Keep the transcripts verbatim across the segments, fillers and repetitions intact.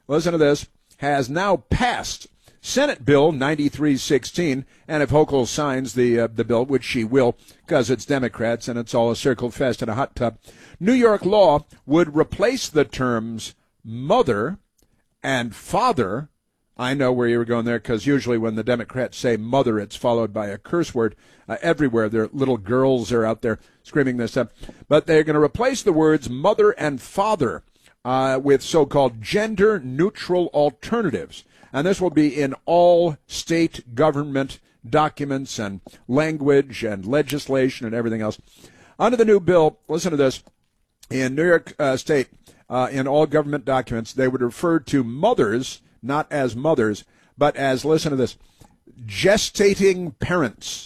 listen to this, has now passed Senate Bill ninety-three sixteen, and if Hochul signs the uh, the bill, which she will, because it's Democrats and it's all a circle fest in a hot tub, New York law would replace the terms mother and father. I know where you were going there, because usually when the Democrats say mother, it's followed by a curse word. Uh, everywhere, their little girls are out there screaming this up. But they're going to replace the words mother and father uh, with so-called gender-neutral alternatives. And this will be in all state government documents and language and legislation and everything else. Under the new bill, listen to this, in New York uh, State, uh, in all government documents, they would refer to mothers not as mothers, but as, listen to this, gestating parents.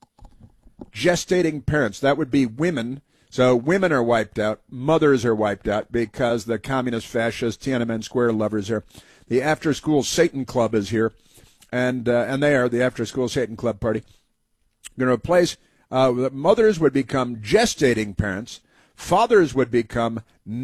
Gestating parents. That would be women. So women are wiped out. Mothers are wiped out because the communist, fascist, Tiananmen Square lovers are. The after-school Satan Club is here, and uh, and they are the after-school Satan Club party. Going to replace, uh, mothers would become gestating parents. Fathers would become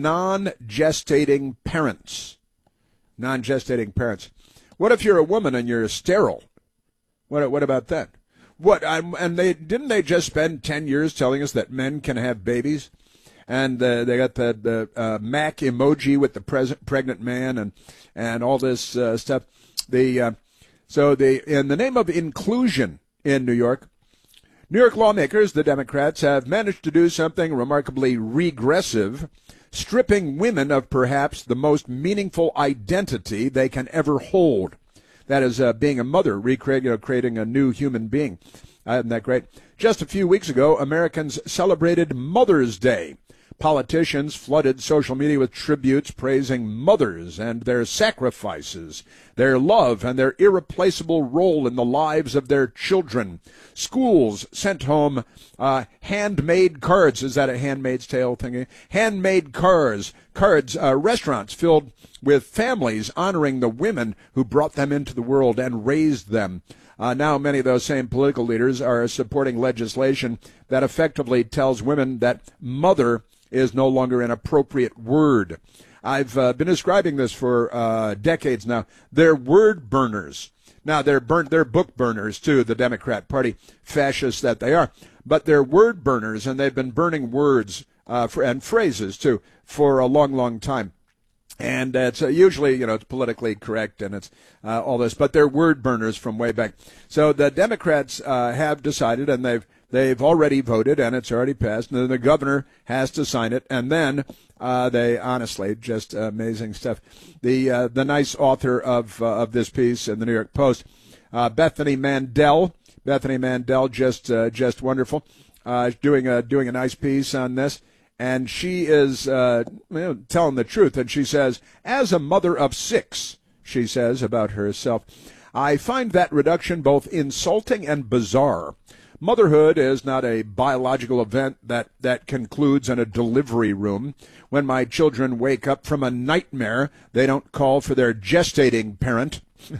non-gestating parents. Non-gestating parents. What if you're a woman and you're sterile? What what about that? What I'm, and they didn't they just spend ten years telling us that men can have babies, and uh, they got the the uh, Mac emoji with the present pregnant man and and all this uh, stuff. The uh, so the in the name of inclusion in New York, New York lawmakers, the Democrats, have managed to do something remarkably regressive, stripping women of perhaps the most meaningful identity they can ever hold. That is uh, being a mother, recreating, you know, creating a new human being. Uh, isn't that great? Just a few weeks ago, Americans celebrated Mother's Day. Politicians flooded social media with tributes praising mothers and their sacrifices, their love, and their irreplaceable role in the lives of their children. Schools sent home uh, handmade cards. Is that a Handmaid's Tale thing? Handmade cards. Cards. Uh, restaurants filled with families honoring the women who brought them into the world and raised them. Uh, now many of those same political leaders are supporting legislation that effectively tells women that mother is no longer an appropriate word. I've uh, been describing this for uh, decades now. They're word burners. Now, they're burn- they're book burners, too, the Democrat Party, fascists that they are. But they're word burners, and they've been burning words uh, for, and phrases, too, for a long, long time. And it's uh, usually, you know, it's politically correct and it's uh, all this, but they're word burners from way back. So the Democrats uh, have decided, and they've they've already voted, and it's already passed, and then the governor has to sign it, and then uh, they, honestly, just amazing stuff. The uh, the nice author of uh, of this piece in the New York Post, uh, Bethany Mandel, Bethany Mandel, just uh, just wonderful, uh, doing a doing a nice piece on this. And she is uh, you know, telling the truth. And she says, as a mother of six, she says about herself, I find that reduction both insulting and bizarre. Motherhood is not a biological event that, that concludes in a delivery room. When my children wake up from a nightmare, they don't call for their gestating parent.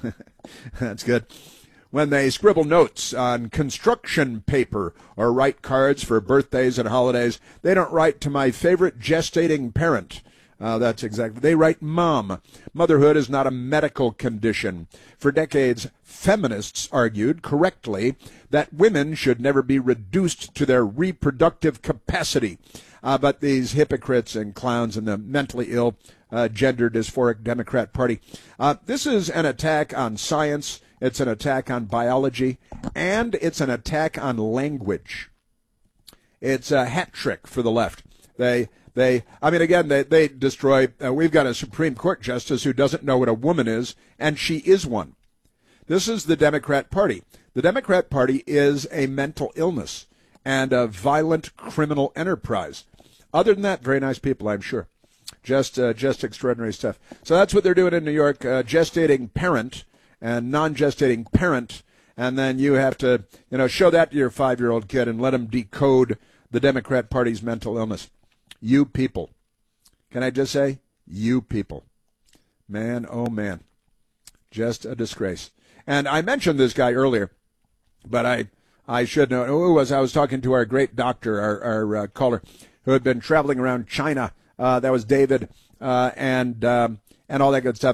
That's good. When they scribble notes on construction paper or write cards for birthdays and holidays, they don't write to my favorite gestating parent. Uh, that's exactly. They write mom. Motherhood is not a medical condition. For decades, feminists argued correctly that women should never be reduced to their reproductive capacity. Uh, but these hypocrites and clowns and the mentally ill, uh, gender dysphoric Democrat Party, uh, this is an attack on science. It's an attack on biology, and it's an attack on language. It's a hat trick for the left. They, they, I mean, again, they, they destroy, uh, we've got a Supreme Court justice who doesn't know what a woman is, and she is one. This is the Democrat Party. The Democrat Party is a mental illness and a violent criminal enterprise. Other than that, very nice people, I'm sure. Just, uh, just extraordinary stuff. So that's what they're doing in New York, uh, gestating parent and non-gestating parent, and then you have to, you know, show that to your five-year-old kid and let him decode the Democrat Party's mental illness. You people. Can I just say, you people. Man, oh man. Just a disgrace. And I mentioned this guy earlier, but I I should know. Who was I was talking to our great doctor, our, our uh, caller, who had been traveling around China. Uh, that was David, uh, and um, and all that good stuff.